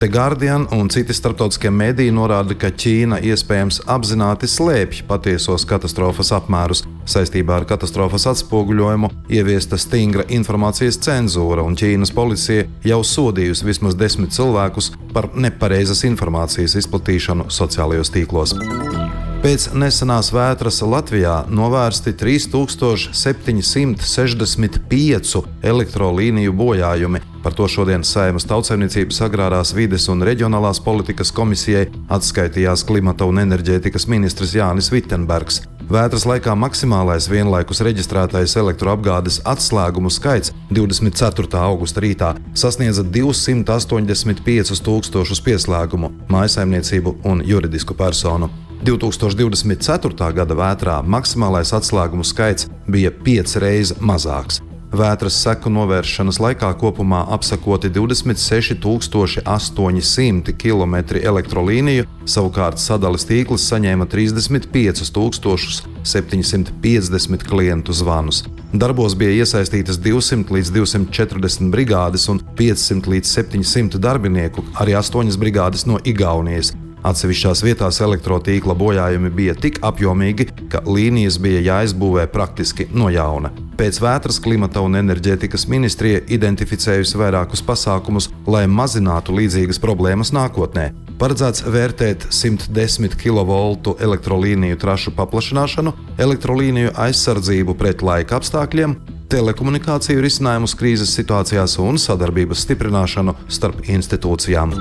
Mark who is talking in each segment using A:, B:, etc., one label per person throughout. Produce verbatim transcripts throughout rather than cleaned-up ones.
A: The Guardian un citi starptautiskie mediji norāda, ka Ķīna iespējams apzināti slēpj patiesos katastrofas apmērus. Saistībā ar katastrofas atspoguļojumu ieviesta stingra informācijas cenzūra, un Ķīnas policija jau sodījusi vismaz desmit cilvēkus par nepareizas informācijas izplatīšanu sociālajos tīklos. Pēc nesenās vētras Latvijā novērsti trīs tūkstoši septiņi simti sešdesmit pieci elektrolīniju bojājumi. Par to šodien Saeimas Tautsaimniecības, agrārās vides un reģionālās politikas komisijai atskaitījās klimata un enerģētikas ministrs Jānis Vitsenbergs. Vētras laikā maksimālais vienlaikus reģistrētais elektroapgādes atslēgumu skaits divdesmit ceturtā augusta rītā sasniedza divsimt astoņdesmit piecus tūkstošus pieslēgumu mājsaimniecību un juridisku personu. divi tūkstoši divdesmit ceturtā gada vētrā maksimālais atslēgumu skaits bija pieci reizes mazāks. Vētras seku novēršanas laikā kopumā apsakoti divdesmit seši tūkstoši astoņi simti kilometri elektrolīniju, savukārt sadales tīkls saņēma trīsdesmit piecus tūkstošus septiņi simti piecdesmit klientu zvanus. Darbos bija iesaistītas divsimt līdz divsimt četrdesmit brigādes un piecsimt līdz septiņsimt darbinieku, arī astoņas brigādes no Igaunijas. Atsevišķās vietās elektrotīkla bojājumi bija tik apjomīgi, ka līnijas bija jāizbūvē praktiski no jauna. Pēc vētras klimata un enerģētikas ministrija identificējusi vairākus pasākumus, lai mazinātu līdzīgas problēmas nākotnē. Paredzēts vērtēt simt desmit kilovoltu elektrolīniju trašu paplašināšanu, elektrolīniju aizsardzību pret laika apstākļiem, telekomunikāciju risinājumus krīzes situācijās un sadarbības stiprināšanu starp institūcijām.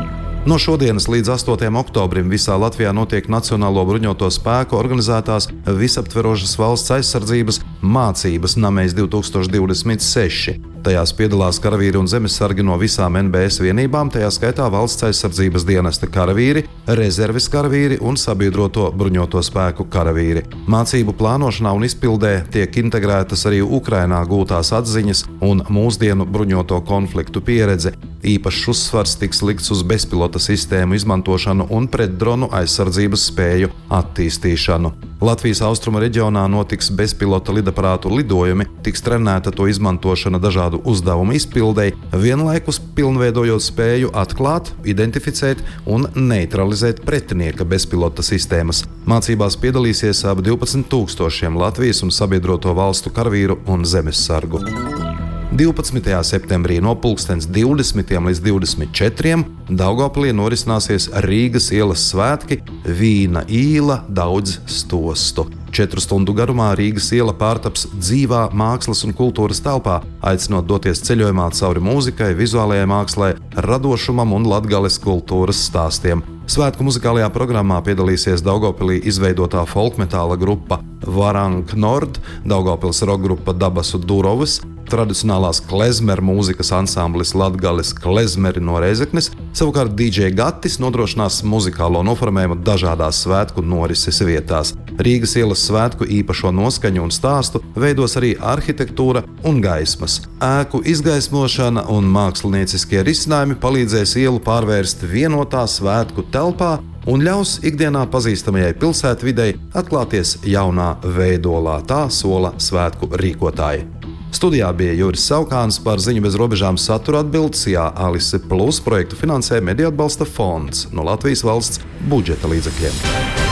A: No šodienas līdz astotajam oktobrim visā Latvijā notiek Nacionālo bruņoto spēku organizētās visaptverošas valsts aizsardzības mācības Nameis divi tūkstoši divdesmit seši. Tajās piedalās karavīri un zemesargi no visām N B S vienībām, tajā skaitā valsts aizsardzības dienesta karavīri, rezerves karavīri un sabiedroto bruņoto spēku karavīri. Mācību plānošanā un izpildē tiek integrētas arī Ukrainā gūtās atziņas un mūsdienu bruņoto konfliktu pieredze. Īpašs uzsvars tiks likts uz bezpilota sistēmu izmantošanu un pretdronu aizsardzības spēju attīstīšanu. Latvijas austrumu reģionā notiks bezpilota lidaparātu lidojumi, tiks trenēta to izmantošana dažādu uzdevumu izpildei, vienlaikus pilnveidojot spēju atklāt, identificēt un neutralizēt pretinieka bezpilota sistēmas. Mācībās piedalīsies ap divpadsmit tūkstošiem Latvijas un sabiedroto valstu karavīru un zemessargu. divpadsmitajā septembrī no pulkstens divdesmitiem līdz divdesmit četriem Daugavpilī norisināsies Rīgas ielas svētki Vīna īla daudz stostu. Četru stundu garumā Rīgas iela pārtaps dzīvā mākslas un kultūras telpā, aicinot doties ceļojumā cauri mūzikai, vizuālajai mākslai, radošumam un latgales kultūras stāstiem. Svētku muzikālajā programmā piedalīsies Daugavpilī izveidotā folkmetāla grupa Varank Nord, Daugavpils rokgrupa Dabasu Durovas, tradicionālās klezmeru mūzikas ansamblis Latgales klezmeri no Rēzeknes, savukārt D J Gatis nodrošinās muzikālo noformējumu dažādās svētku norises vietās. Rīgas ielas svētku īpašo noskaņu un stāstu veidos arī arhitektūra un gaismas. Ēku izgaismošana un mākslinieciskie risinājumi palīdzēs ielu pārvērst vienotā svētku telpā un ļaus ikdienā pazīstamajai pilsētvidei atklāties jaunā veidolā, tā sola svētku rīkotāji. Studijā bija Juris Saukāns, par Ziņu bez robežām satura atbildes Jā Alise Plus projektu finansē Mediju atbalsta fonds no Latvijas valsts budžeta līdzekļiem.